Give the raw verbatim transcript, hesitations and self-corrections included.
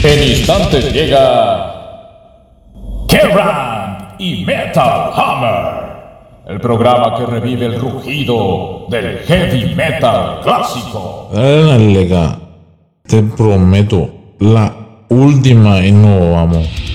En instantes llega Kerrang y Metal Hammer, el programa que revive el rugido del heavy metal clásico. Dale, Lega, te prometo, la última y no vamos.